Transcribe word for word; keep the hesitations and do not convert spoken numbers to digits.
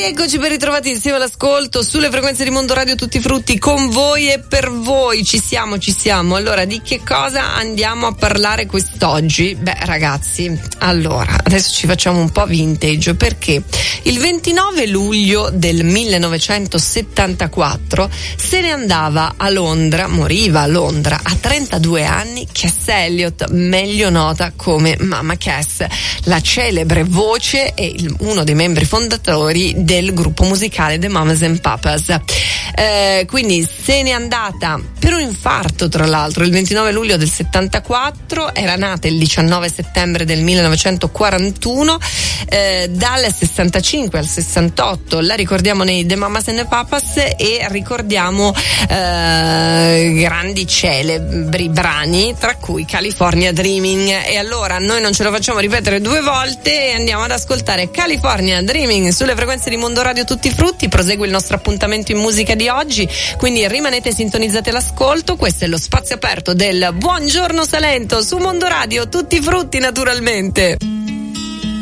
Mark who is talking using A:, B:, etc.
A: Eccoci ben ritrovati insieme all'ascolto sulle frequenze di Mondo Radio Tutti Frutti, con voi e per voi. Ci siamo, ci siamo. Allora, di che cosa andiamo a parlare quest'oggi? Beh, ragazzi, allora, adesso ci facciamo un po' vintage, perché il ventinove luglio del millenovecentosettantaquattro se ne andava a Londra, moriva a Londra a trentadue anni, Cass Elliot, meglio nota come Mama Cass, la celebre voce e il, uno dei membri fondatori del gruppo musicale The Mamas and Papas. Eh, quindi se n'è andata per un infarto, tra l'altro, il ventinove luglio del settantaquattro, era nata il diciannove settembre del millenovecentoquarantuno. Eh, dal sessantacinque al sessantotto la ricordiamo nei The Mamas and the Papas e ricordiamo eh, grandi celebri brani, tra cui California Dreaming. E allora noi non ce lo facciamo ripetere due volte e andiamo ad ascoltare California Dreaming sulle frequenze di Mondo Radio Tutti Frutti. Prosegue il nostro appuntamento in musica di oggi, quindi rimanete sintonizzati all'ascolto. Questo è lo spazio aperto del Buongiorno Salento su Mondo Radio Tutti Frutti, naturalmente.